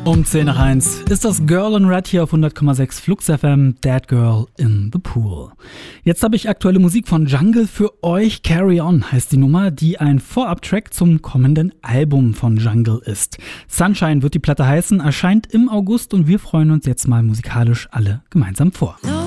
Um 10 nach 1 ist das Girl in Red hier auf 100,6 Flux FM, Dead Girl in the Pool. Jetzt habe ich aktuelle Musik von Jungle für euch. Carry On heißt die Nummer, die ein Vorab-Track zum kommenden Album von Jungle ist. Sunshine wird die Platte heißen, erscheint im August und wir freuen uns jetzt mal musikalisch alle gemeinsam vor.